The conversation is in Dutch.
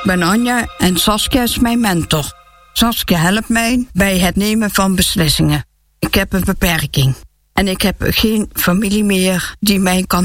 Ik ben Anja en Saskia is mijn mentor. Saskia helpt mij bij het nemen van beslissingen. Ik heb een beperking en ik heb geen familie meer die mij kan